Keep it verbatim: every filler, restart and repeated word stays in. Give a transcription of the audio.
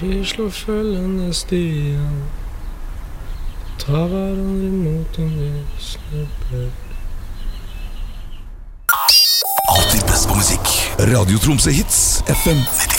Vi slår følgende stier, tar hverandre imot om vi snubler. Alltid best på musikk. Radio Tromsø Hits F M